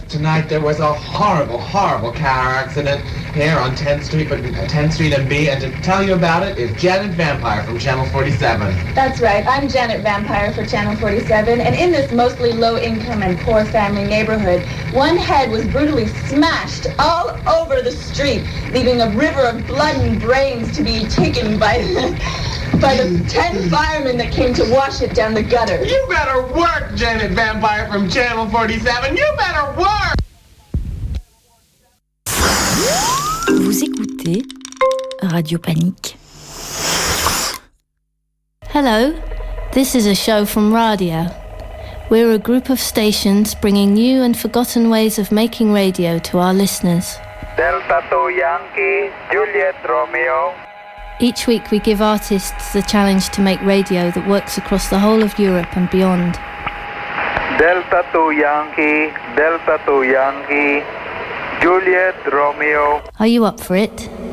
tonight there was a horrible, horrible car accident here on 10th Street, but 10th Street and B, and to tell you about it is Janet Vampire from Channel 47. That's right. I'm Janet Vampire for Channel 47, and in this mostly low-income and poor family neighborhood, one head was brutally smashed all over the street, leaving a river of blood and brains to be taken by the 10 firemen that came to wash it down the gutter. You better work, Janet Vampire from Channel 47. You better work! Vous écoutez Radio Panique. Hello, this is a show from Radio. We're a group of stations bringing new and forgotten ways of making radio to our listeners. Delta 2 Yankee, Juliet Romeo. Each week we give artists the challenge to make radio that works across the whole of Europe and beyond. Delta 2 Yankee, Juliet Romeo. Are you up for it?